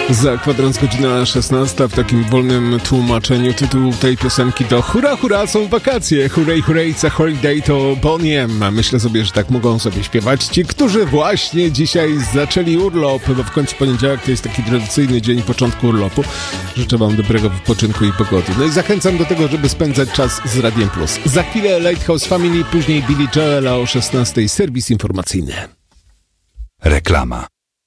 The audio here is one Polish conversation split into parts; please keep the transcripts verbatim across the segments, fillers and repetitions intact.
Za kwadrans godzina szesnasta, w takim wolnym tłumaczeniu tytuł tej piosenki to Hurra, hurra, są wakacje, hurray, hurray, it's a holiday to Boniem. Myślę sobie, że tak mogą sobie śpiewać ci, którzy właśnie dzisiaj zaczęli urlop, bo w końcu poniedziałek to jest taki tradycyjny dzień początku urlopu. Życzę wam dobrego wypoczynku i pogody. No i zachęcam do tego, żeby spędzać czas z Radiem Plus. Za chwilę Lighthouse Family, później Billy Joel, a o szesnastej serwis informacyjny. Reklama.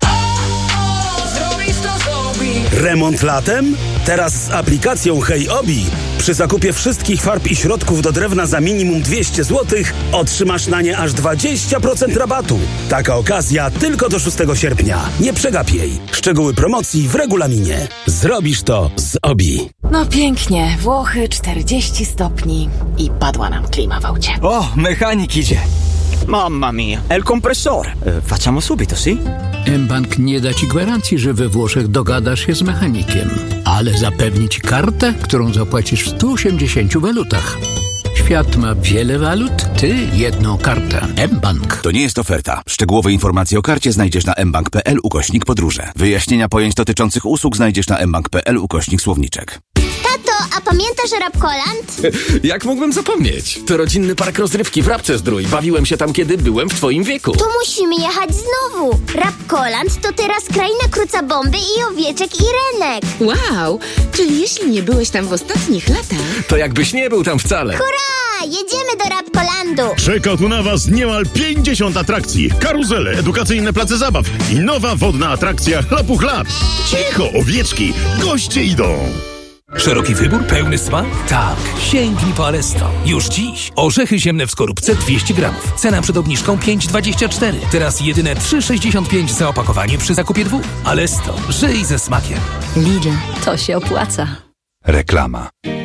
Remont latem? Teraz z aplikacją Hej Obi. Przy zakupie wszystkich farb i środków do drewna za minimum dwieście złotych otrzymasz na nie aż dwadzieścia procent rabatu. Taka okazja tylko do szóstego sierpnia. Nie przegap jej. Szczegóły promocji w regulaminie. Zrobisz to z Obi. No pięknie. Włochy, czterdzieści stopni i padła nam klima w aucie. Oh, mechanik idzie. Mamma mia, è il compressore. E, facciamo subito, sì? mBank nie da ci gwarancji, że we Włoszech dogadasz się z mechanikiem, ale zapewni ci kartę, którą zapłacisz w stu osiemdziesięciu walutach. Świat ma wiele walut, ty jedną kartę. mBank. To nie jest oferta. Szczegółowe informacje o karcie znajdziesz na mbank.pl ukośnik podróże. Wyjaśnienia pojęć dotyczących usług znajdziesz na mbank.pl ukośnik słowniczek. Tato, a pamiętasz Rapkoland? Jak mógłbym zapomnieć? To rodzinny park rozrywki w Rabce Zdrój. Bawiłem się tam, kiedy byłem w twoim wieku. To musimy jechać znowu. Rapkoland to teraz kraina kruca bomby i owieczek i renek. Wow, czyli jeśli nie byłeś tam w ostatnich latach... To jakbyś nie był tam wcale. Hurra! Jedziemy do Rapkolandu. Czeka tu na was niemal pięćdziesiąt atrakcji, karuzele, edukacyjne place zabaw i nowa wodna atrakcja Lapuch Lab. Cicho, owieczki, goście idą. Szeroki wybór, pełny smak? Tak, sięgnij po Alesto. Już dziś. Orzechy ziemne w skorupce dwieście gramów. Cena przed obniżką pięć dwadzieścia cztery. Teraz jedyne trzy sześćdziesiąt pięć za opakowanie przy zakupie dwóch. Alesto, żyj ze smakiem. Lidl, to się opłaca. Reklama.